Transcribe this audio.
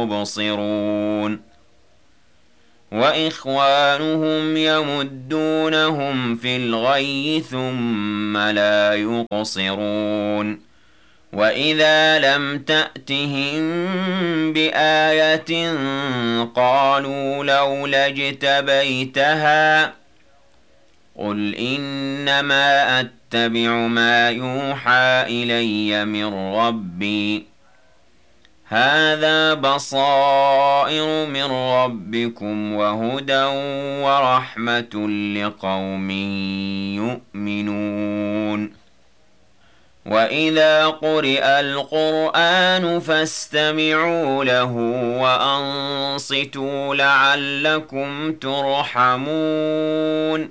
يبصرون وإخوانهم يمدونهم في الغي ثم لا يقصرون وإذا لم تأتهم بآية قالوا لولا اجتبيتها قل إنما أتبع ما يوحى إلي من ربي هذا بصائر من ربكم وهدى ورحمة لقوم يؤمنون وإذا قرئ القرآن فاستمعوا له وأنصتوا لعلكم ترحمون